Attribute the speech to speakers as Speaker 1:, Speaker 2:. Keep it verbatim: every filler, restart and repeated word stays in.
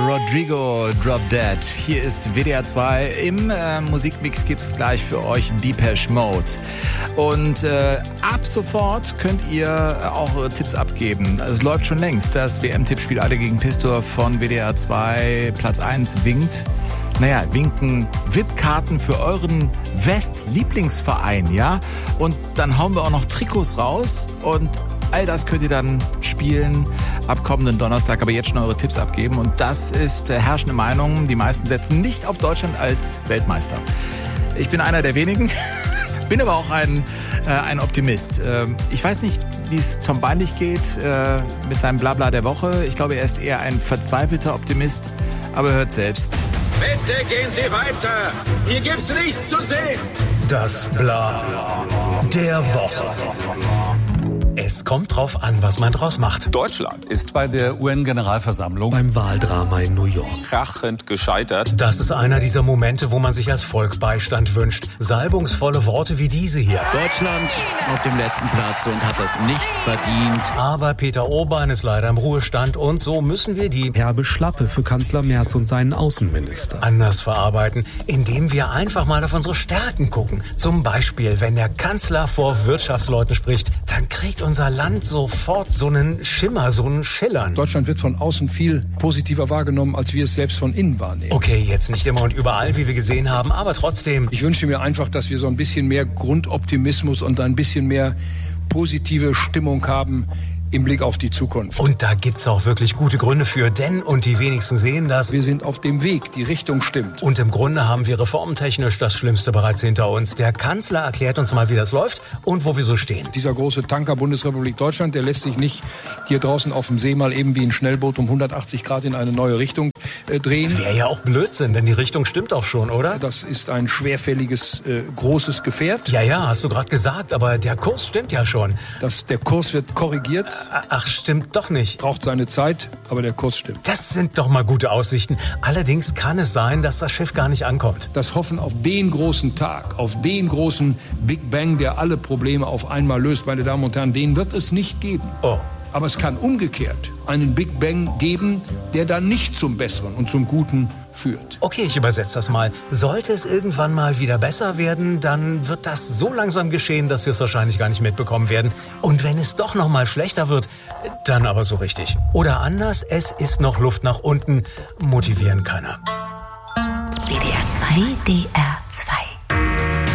Speaker 1: Rodrigo, Drop Dead. Hier ist W D R zwei. Im äh, Musikmix gibt's gleich für euch Depeche Mode. Und äh, ab sofort könnt ihr auch eure Tipps abgeben. Also es läuft schon längst. Das W M-Tippspiel Alle gegen Pistor von W D R zwei Platz eins winkt. Naja, winken V I P-Karten für euren West-Lieblingsverein, ja? Und dann hauen wir auch noch Trikots raus und all das könnt ihr dann spielen ab kommenden Donnerstag, aber jetzt schon eure Tipps abgeben. Und das ist äh, herrschende Meinung. Die meisten setzen nicht auf Deutschland als Weltmeister. Ich bin einer der wenigen, bin aber auch ein, äh, ein Optimist. Äh, ich weiß nicht, wie es Tom Beinlich geht äh, mit seinem Blabla der Woche. Ich glaube, er ist eher ein verzweifelter Optimist, aber hört selbst.
Speaker 2: Bitte gehen Sie weiter. Hier gibt's nichts zu sehen.
Speaker 3: Das Bla der Woche. Es kommt drauf an, was man draus macht.
Speaker 4: Deutschland ist bei der U N-Generalversammlung
Speaker 3: Beim Wahldrama in New York
Speaker 4: krachend gescheitert.
Speaker 3: Das ist einer dieser Momente, wo man sich als Volk Beistand wünscht. Salbungsvolle Worte wie diese hier.
Speaker 5: Deutschland auf dem letzten Platz und hat das nicht verdient.
Speaker 3: Aber Peter Orban ist leider im Ruhestand und so müssen wir die
Speaker 6: herbe Schlappe für Kanzler Merz und seinen Außenminister
Speaker 3: anders verarbeiten, indem wir einfach mal auf unsere Stärken gucken. Zum Beispiel, wenn der Kanzler vor Wirtschaftsleuten spricht, dann kriegt unser Land sofort so einen Schimmer, so einen Schillern.
Speaker 7: Deutschland wird von außen viel positiver wahrgenommen, als wir es selbst von innen wahrnehmen.
Speaker 3: Okay, jetzt nicht immer und überall, wie wir gesehen haben, aber trotzdem.
Speaker 7: Ich wünsche mir einfach, dass wir so ein bisschen mehr Grundoptimismus und ein bisschen mehr positive Stimmung haben im Blick auf die Zukunft.
Speaker 3: Und da gibt's auch wirklich gute Gründe für, denn, und die wenigsten sehen das,
Speaker 7: wir sind auf dem Weg, die Richtung stimmt.
Speaker 3: Und im Grunde haben wir reformtechnisch das Schlimmste bereits hinter uns. Der Kanzler erklärt uns mal, wie das läuft und wo wir so stehen.
Speaker 7: Dieser große Tanker Bundesrepublik Deutschland, der lässt sich nicht hier draußen auf dem See mal eben wie ein Schnellboot um hundertachtzig Grad in eine neue Richtung äh, drehen.
Speaker 3: Wäre ja auch Blödsinn, denn die Richtung stimmt auch schon, oder?
Speaker 7: Das ist ein schwerfälliges, äh, großes Gefährt.
Speaker 3: Ja, ja, hast du gerade gesagt, aber der Kurs stimmt ja schon.
Speaker 7: Das, der Kurs wird korrigiert.
Speaker 3: Ach, stimmt doch nicht.
Speaker 7: Braucht seine Zeit, aber der Kurs stimmt.
Speaker 3: Das sind doch mal gute Aussichten. Allerdings kann es sein, dass das Schiff gar nicht ankommt.
Speaker 7: Das Hoffen auf den großen Tag, auf den großen Big Bang, der alle Probleme auf einmal löst, meine Damen und Herren, den wird es nicht geben.
Speaker 3: Oh.
Speaker 7: Aber es kann umgekehrt einen Big Bang geben, der dann nicht zum Besseren und zum Guten führt.
Speaker 3: Okay, ich übersetze das mal. Sollte es irgendwann mal wieder besser werden, dann wird das so langsam geschehen, dass wir es wahrscheinlich gar nicht mitbekommen werden. Und wenn es doch noch mal schlechter wird, dann aber so richtig. Oder anders, es ist noch Luft nach unten. Motivieren keiner.
Speaker 8: W D R zwei. W D R